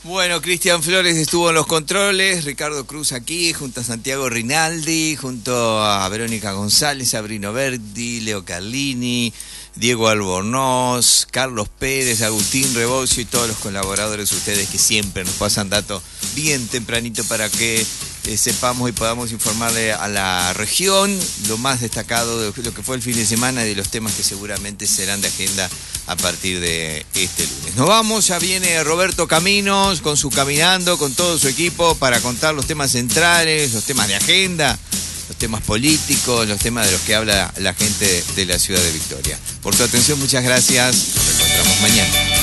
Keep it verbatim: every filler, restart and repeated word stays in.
Bueno, Cristian Flores estuvo en los controles, Ricardo Cruz aquí, junto a Santiago Rinaldi, junto a Verónica González, Sabrino Verdi, Leo Carlini, Diego Albornoz, Carlos Pérez, Agustín Rebocio y todos los colaboradores, ustedes que siempre nos pasan datos bien tempranito para que eh, sepamos y podamos informarle a la región lo más destacado de lo que fue el fin de semana y de los temas que seguramente serán de agenda a partir de este lunes. Nos vamos, ya viene Roberto Caminos con su Caminando, con todo su equipo para contar los temas centrales, los temas de agenda, los temas políticos, los temas de los que habla la gente de la ciudad de Victoria. Por su atención, muchas gracias. Nos encontramos mañana.